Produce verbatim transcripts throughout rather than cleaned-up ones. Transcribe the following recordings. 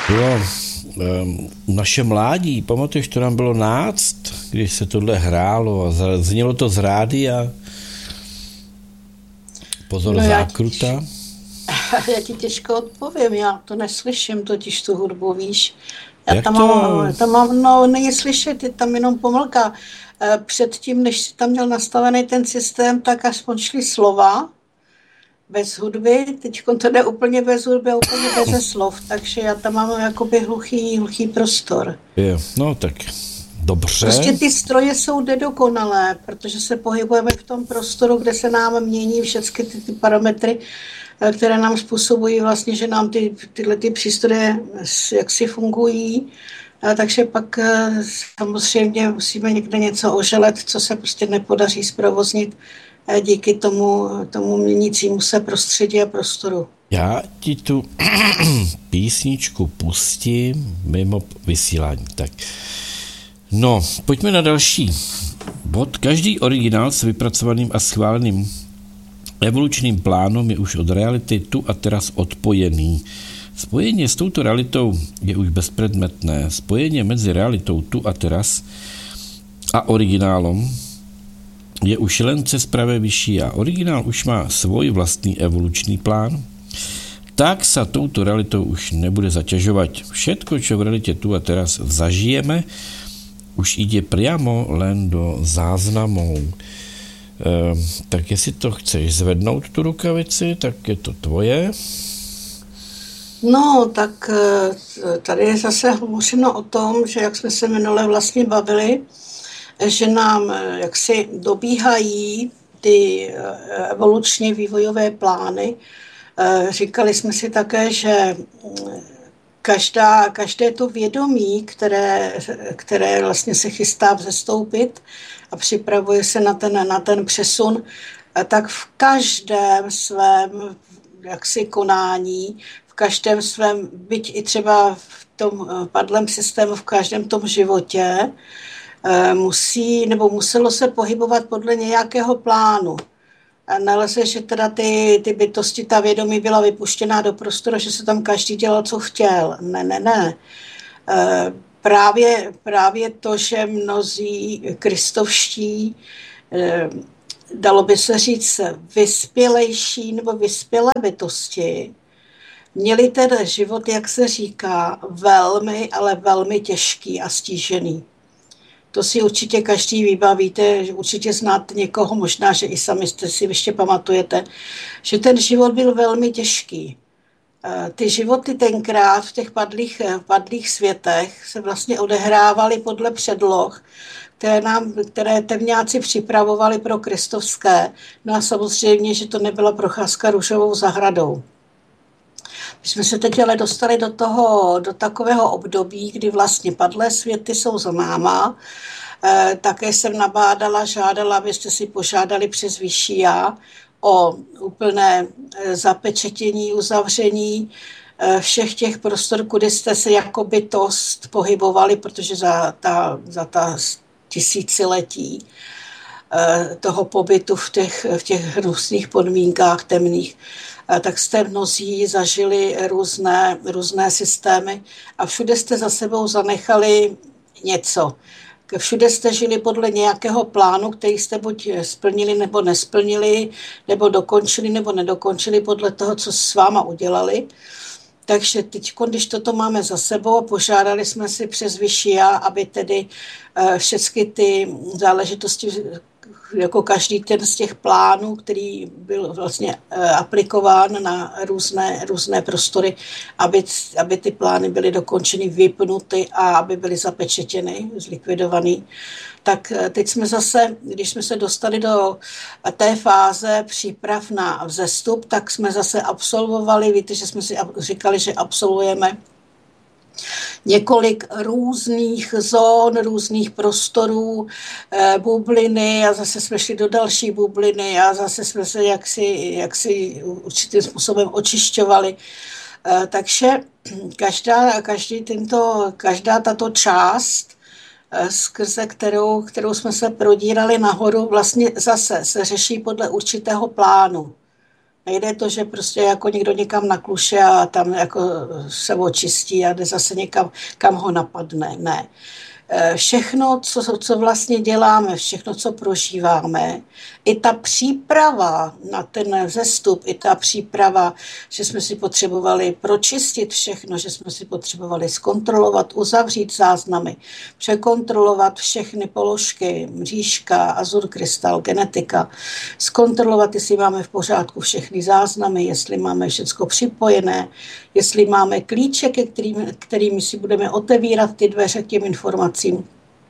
bylo um, naše mládí, pamatuješ, to nám bylo náct, když se tohle hrálo a znělo to z rádia. Pozor, No já ti, zákruta. já ti těžko odpovím, já to neslyším, totiž tu hudbu, víš. Já Jak tam to? mám, tam mám, no není slyšet, je tam jenom pomlka. Eh, Předtím, než si tam měl nastavený ten systém, tak aspoň šly slova bez hudby, teď to jde úplně bez hudby a úplně beze slov, takže já tam mám jakoby hluchý, hluchý prostor. Je, no tak dobře. Prostě ty stroje jsou nedokonalé, protože se pohybujeme v tom prostoru, kde se nám mění všechny ty, ty parametry, eh, které nám způsobují vlastně, že nám ty, tyhle ty přístroje s- jaksi fungují. A takže pak eh, samozřejmě musíme někde něco oželet, co se prostě nepodaří zprovoznit eh, díky tomu, tomu měnícímu se prostředí a prostoru. Já ti tu písničku pustím mimo vysílání. Tak. No, pojďme na další bod. Každý originál s vypracovaným a schváleným evolučním plánem je už od reality tu a teraz odpojený. Spojení s touto realitou je už bezpredmetné. Spojení mezi realitou tu a teraz a originálom je už len cez pravé vyšší a originál už má svoj vlastný evolučný plán, tak sa touto realitou už nebude zaťažovať. Všetko, čo v realite tu a teraz zažijeme, už ide priamo len do záznamov. E, tak jestli to chceš zvednout tu rukavici, tak je to tvoje. No, tak eh, tady je zase hovořeno o tom, že jak jsme se minule vlastně bavili, že nám eh, jaksi dobíhají ty eh, evolučně vývojové plány. Eh, Říkali jsme si také, že mm, každá, každé to vědomí, které, které vlastně se chystá vzestoupit a připravuje se na ten, na ten přesun, eh, tak v každém svém jaksi konání, v každém svém, byť i třeba v tom eh, padlém systému, v každém tom životě, eh, musí nebo muselo se pohybovat podle nějakého plánu. A nelze, že teda ty, ty bytosti, ta vědomí byla vypuštěná do prostoru, že se tam každý dělal, co chtěl. Ne, ne, ne. Eh, Právě, právě to, že mnozí kristovští, eh, dalo by se říct, vyspělejší nebo vyspělé bytosti, měli ten život, jak se říká, velmi, ale velmi těžký a stížený. To si určitě každý vybavíte, že určitě znáte někoho, možná, že i sami jste si ještě pamatujete, že ten život byl velmi těžký. Eh, Ty životy tenkrát v těch padlých, eh, padlých světech se vlastně odehrávaly podle předloh, které, nám, které temňáci připravovali pro kristovské. No a samozřejmě, že to nebyla procházka růžovou zahradou. My jsme se teď ale dostali do toho, do takového období, kdy vlastně padlé světy jsou za náma. E, také jsem nabádala, žádala, abyste si požádali přes vyšší já o úplné e, zapečetění, uzavření e, všech těch prostor, kudy jste se jako bytost pohybovali, protože za ta, za ta tisíciletí e, toho pobytu v těch, v těch hnusných podmínkách temných, tak jste mnozí zažili různé, různé systémy a všude jste za sebou zanechali něco. Všude jste žili podle nějakého plánu, který jste buď splnili nebo nesplnili, nebo dokončili nebo nedokončili podle toho, co s váma udělali. Takže teď, když toto máme za sebou, požádali jsme si přes vyšší já, aby tedy všechny ty záležitosti, jako každý ten z těch plánů, který byl vlastně aplikován na různé, různé prostory, aby, aby ty plány byly dokončeny, vypnuty a aby byly zapečetěny, zlikvidovaný. Tak teď jsme zase, když jsme se dostali do té fáze příprav na vzestup, tak jsme zase absolvovali, víte, že jsme si říkali, že absolvujeme několik různých zón, různých prostorů, eh, bubliny a zase jsme šli do další bubliny a zase jsme se jaksi, jaksi určitým způsobem očišťovali. Eh, takže každá, každý tento, každá tato část, eh, skrze kterou, kterou jsme se prodírali nahoru, vlastně zase se řeší podle určitého plánu. Nejde to, že prostě jako někdo někam nakluše a tam jako se očistí a jde zase někam, kam ho napadne. Ne. Všechno, co, co vlastně děláme, všechno, co prožíváme, i ta příprava na ten vzestup, i ta příprava, že jsme si potřebovali pročistit všechno, že jsme si potřebovali zkontrolovat, uzavřít záznamy, překontrolovat všechny položky, mřížka, azur krystal, genetika, zkontrolovat, jestli máme v pořádku všechny záznamy, jestli máme všechno připojené, jestli máme klíče, kterými, kterými si budeme otevírat ty dveře k těm informacím.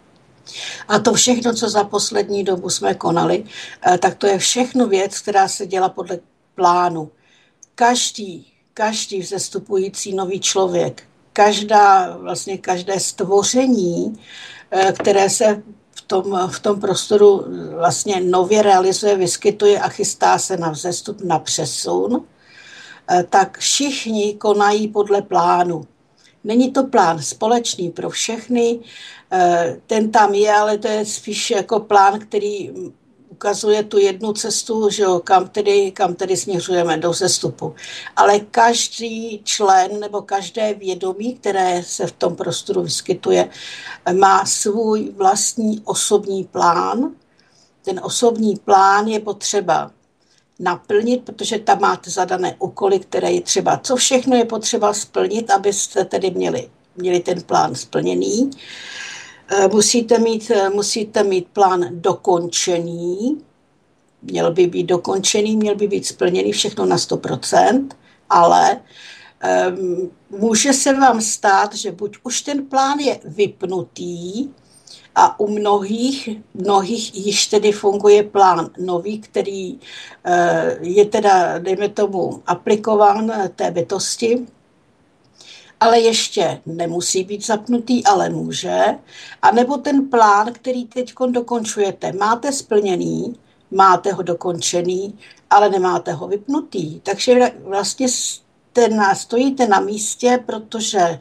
A to všechno, co za poslední dobu jsme konali, tak to je všechno věc, která se dělá podle plánu. Každý, každý vzestupující nový člověk, každá, vlastně každé stvoření, které se v tom, v tom prostoru vlastně nově realizuje, vyskytuje a chystá se na vzestup, na přesun, tak všichni konají podle plánu. Není to plán společný pro všechny, ten tam je, ale to je spíš jako plán, který ukazuje tu jednu cestu, že jo, kam, tedy, kam tedy směřujeme do vzestupu. Ale každý člen nebo každé vědomí, které se v tom prostoru vyskytuje, má svůj vlastní osobní plán. Ten osobní plán je potřeba naplnit, protože tam máte zadané úkoly, které je třeba, co všechno je potřeba splnit, abyste tedy měli, měli ten plán splněný. Musíte mít, musíte mít plán dokončený, měl by být dokončený, měl by být splněný všechno na sto procent, ale um, může se vám stát, že buď už ten plán je vypnutý, a u mnohých, mnohých již tedy funguje plán nový, který je teda, dejme tomu, aplikován té bytosti, ale ještě nemusí být zapnutý, ale může. A nebo ten plán, který teď dokončujete, máte splněný, máte ho dokončený, ale nemáte ho vypnutý. Takže vlastně jste, stojíte na místě, protože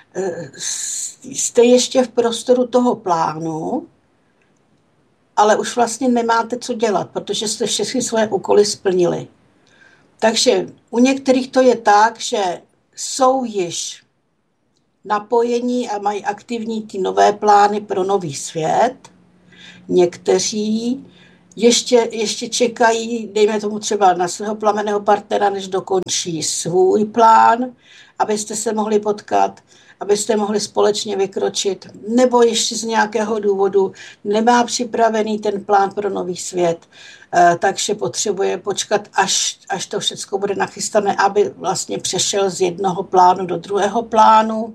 jste ještě v prostoru toho plánu, ale už vlastně nemáte co dělat, protože jste všechny svoje úkoly splnili. Takže u některých to je tak, že jsou již napojení a mají aktivní ty nové plány pro nový svět. Někteří ještě, ještě čekají, dejme tomu třeba na svého plamenného partnera, než dokončí svůj plán, abyste se mohli potkat, abyste mohli společně vykročit, nebo ještě z nějakého důvodu nemá připravený ten plán pro nový svět, takže potřebuje počkat, až, až to všechno bude nachystané, aby vlastně přešel z jednoho plánu do druhého plánu.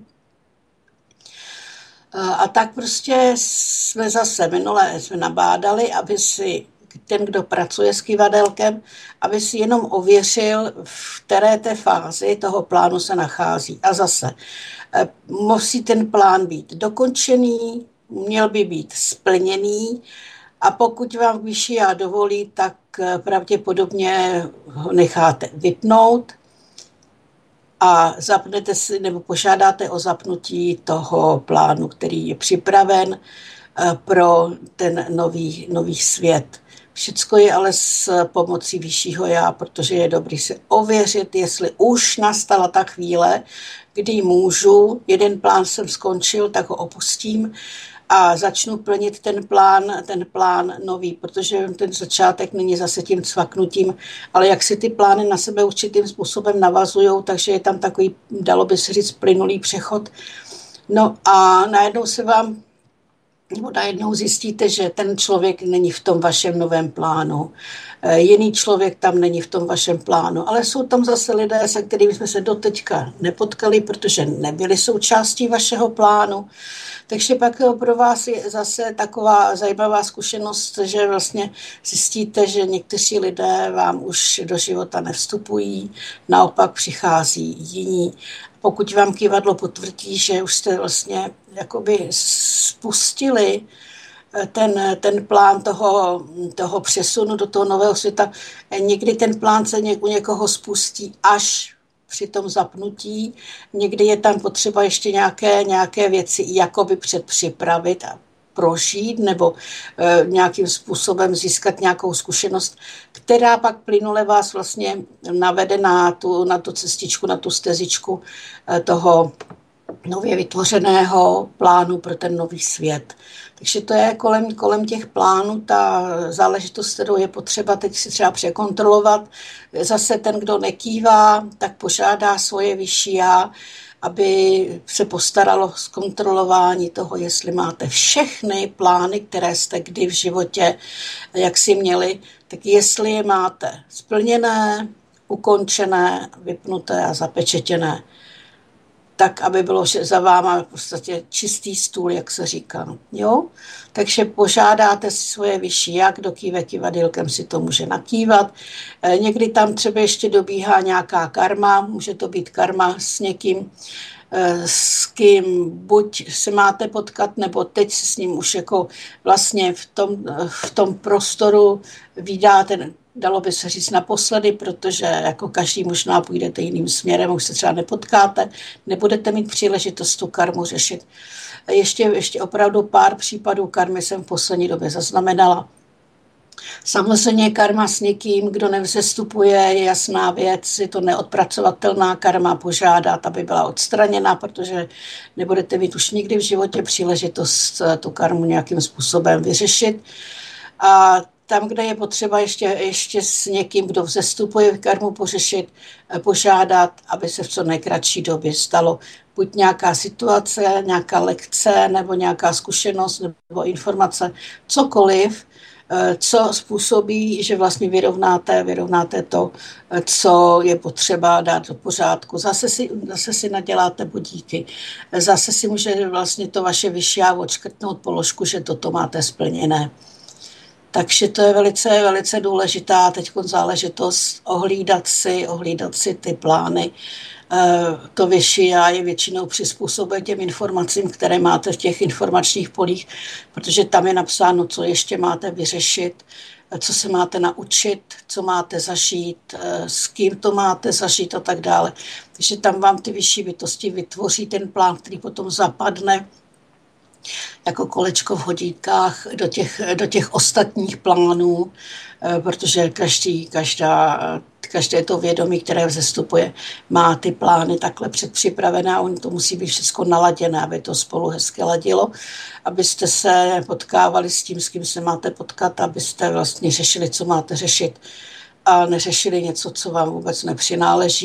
A tak prostě jsme zase minule jsme nabádali, aby si ten, kdo pracuje s kyvadelkem, aby si jenom ověřil, v které té fázi toho plánu se nachází. A zase musí ten plán být dokončený, měl by být splněný a pokud vám vyšší já dovolí, tak pravděpodobně ho necháte vypnout a zapnete si nebo požádáte o zapnutí toho plánu, který je připraven pro ten nový, nový svět. Všecko je ale s pomocí vyššího já, protože je dobrý si ověřit, jestli už nastala ta chvíle, kdy můžu, jeden plán jsem skončil, tak ho opustím a začnu plnit ten plán, ten plán nový, protože ten začátek není zase tím cvaknutím, ale jak si ty plány na sebe určitým způsobem navazujou, takže je tam takový, dalo by se říct, plynulý přechod. No a najednou se vám nebo najednou zjistíte, že ten člověk není v tom vašem novém plánu. Jiný člověk tam není v tom vašem plánu, ale jsou tam zase lidé, se kterými jsme se doteďka nepotkali, protože nebyli součástí vašeho plánu. Takže pak pro vás je zase taková zajímavá zkušenost, že vlastně zjistíte, že někteří lidé vám už do života nevstupují, naopak přichází jiní. Pokud vám kyvadlo potvrdí, že už jste vlastně jakoby spustili ten, ten plán toho, toho přesunu do toho nového světa, někdy ten plán se u někoho spustí až při tom zapnutí, někdy je tam potřeba ještě nějaké, nějaké věci jakoby předpřipravit a prožít nebo e, nějakým způsobem získat nějakou zkušenost, která pak plynule vás vlastně navede na tu, na tu cestičku, na tu stezičku e, toho nově vytvořeného plánu pro ten nový svět. Takže to je kolem, kolem těch plánů ta záležitost, kterou je potřeba teď si třeba překontrolovat. Zase ten, kdo nekývá, tak požádá svoje vyšší já, aby se postaralo zkontrolování toho, jestli máte všechny plány, které jste kdy v životě jak si měli, tak jestli je máte splněné, ukončené, vypnuté a zapečetěné, tak, aby bylo za váma v podstatě čistý stůl, jak se říká. Jo? Takže požádáte si svoje vyšší já, kdo kýve kývadýlkem si to může nakývat. Někdy tam třeba ještě dobíhá nějaká karma, může to být karma s někým, s kým buď se máte potkat, nebo teď se s ním už jako vlastně v tom, v tom prostoru vídáte, dalo by se říct naposledy, protože jako každý možná půjdete jiným směrem, už se třeba nepotkáte, nebudete mít příležitost tu karmu řešit. Ještě, ještě opravdu pár případů karmy jsem v poslední době zaznamenala. Samozřejmě karma s někým, kdo nevzestupuje, je jasná věc, je to neodpracovatelná karma, požádat, aby byla odstraněna, protože nebudete mít už nikdy v životě příležitost tu karmu nějakým způsobem vyřešit. A tam, kde je potřeba ještě, ještě s někým, kdo vzestupuje karmu pořešit, požádat, aby se v co nejkratší době stalo buď nějaká situace, nějaká lekce, nebo nějaká zkušenost, nebo informace, cokoliv, co způsobí, že vlastně vyrovnáte, vyrovnáte to, co je potřeba dát do pořádku. Zase si, zase si naděláte bodíky. Zase si může vlastně to vaše vyšší já odškrtnout položku, že toto máte splněné. Takže to je velice, velice důležitá teď záležitost ohlídat si, ohlídat si ty plány. To vyšší já je většinou přizpůsobuje těm informacím, které máte v těch informačních polích, protože tam je napsáno, co ještě máte vyřešit, co se máte naučit, co máte zažít, s kým to máte zažít a tak dále. Takže tam vám ty vyšší bytosti vytvoří ten plán, který potom zapadne jako kolečko v hodítkách do těch, do těch ostatních plánů, protože každý, každá, každé to vědomí, které vzestupuje, má ty plány takhle předpřipravené a oni to musí být všechno naladěné, aby to spolu hezky ladilo, abyste se potkávali s tím, s kým se máte potkat, abyste vlastně řešili, co máte řešit a neřešili něco, co vám vůbec nepřináleží.